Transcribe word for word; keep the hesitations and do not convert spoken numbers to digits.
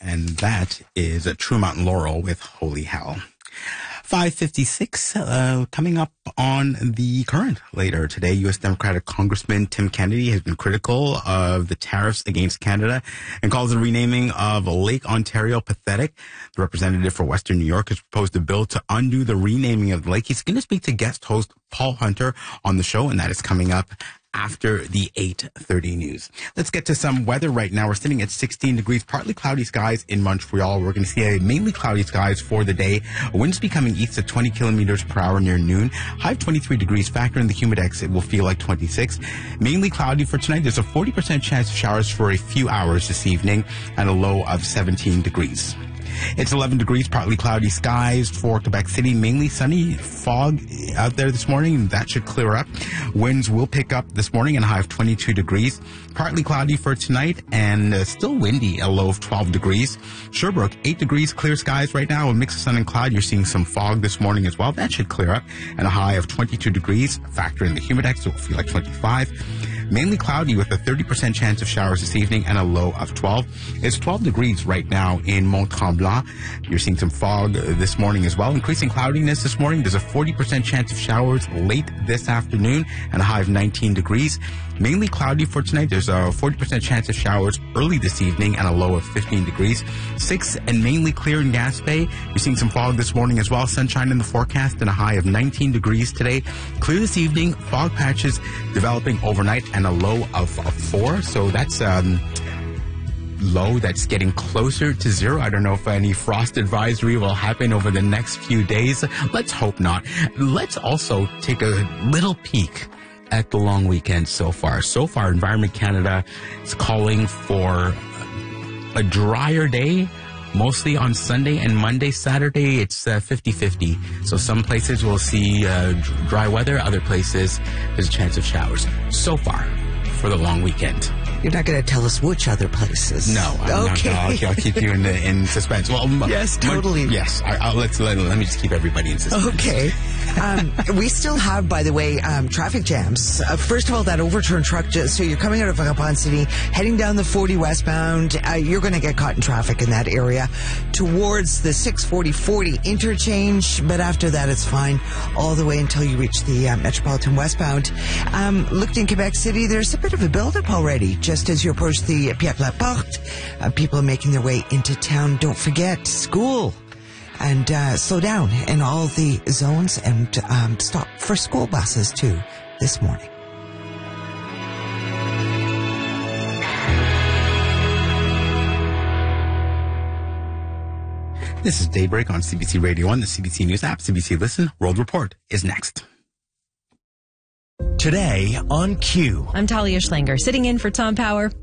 and that is a True Mountain Laurel with Holy Hell. five fifty-six, uh, coming up on the current later today. U S Democratic Congressman Tim Kennedy has been critical of the tariffs against Canada and calls the renaming of Lake Ontario pathetic. The representative for Western New York has proposed a bill to undo the renaming of the lake. He's going to speak to guest host Paul Hunter on the show, and that is coming up after the eight thirty news. Let's get to some weather right now. We're sitting at sixteen degrees, partly cloudy skies in Montreal. We're going to see a mainly cloudy skies for the day. Winds becoming east at twenty kilometers per hour near noon. High of twenty-three degrees. Factor in the humidex, it will feel like twenty-six. Mainly cloudy for tonight. There's a forty percent chance of showers for a few hours this evening and a low of seventeen degrees. It's eleven degrees, partly cloudy skies for Quebec City. Mainly sunny, fog out there this morning. That should clear up. Winds will pick up this morning and a high of twenty-two degrees. Partly cloudy for tonight and uh, still windy, a low of twelve degrees. Sherbrooke, eight degrees, clear skies right now. A mix of sun and cloud. You're seeing some fog this morning as well. That should clear up and a high of twenty-two degrees. Factor in the humidex, it will feel like twenty-five. Mainly cloudy with a thirty percent chance of showers this evening and a low of twelve. It's twelve degrees right now in Mont-Tremblant. You're seeing some fog this morning as well. Increasing cloudiness this morning. There's a forty percent chance of showers late this afternoon and a high of nineteen degrees. Mainly cloudy for tonight. There's a forty percent chance of showers early this evening and a low of fifteen degrees. six and mainly clear in Gaspé. You're seeing some fog this morning as well. Sunshine in the forecast and a high of nineteen degrees today. Clear this evening. Fog patches developing overnight and a low of, of four. So that's um, low that's getting closer to zero. I don't know if any frost advisory will happen over the next few days. Let's hope not. Let's also take a little peek at the long weekend so far. So far, Environment Canada is calling for a drier day, mostly on Sunday and Monday. Saturday, it's uh, fifty-fifty. So some places will see uh, dry weather. Other places, there's a chance of showers. So far, for the long weekend. You're not going to tell us which other places. No, I'm okay. not. I'll, I'll keep you in, the, in suspense. Well, yes, totally. M- yes, I, I'll, let's let, let me just keep everybody in suspense. Okay. Um, we still have, by the way, um, traffic jams. Uh, first of all, that overturned truck. Just, so you're coming out of Vagabond City, heading down the forty westbound. Uh, you're going to get caught in traffic in that area towards the six forty forty interchange. But after that, it's fine all the way until you reach the uh, Metropolitan westbound. Um, looked in Quebec City, there's a bit of a buildup already. Just as you approach the Pierre Laporte, uh, people are making their way into town. Don't forget school. And uh, slow down in all the zones and um, stop for school buses, too, this morning. This is Daybreak on C B C Radio one, the C B C News app, C B C Listen. World Report is next. Today on Q. I'm Talia Schlanger, sitting in for Tom Power.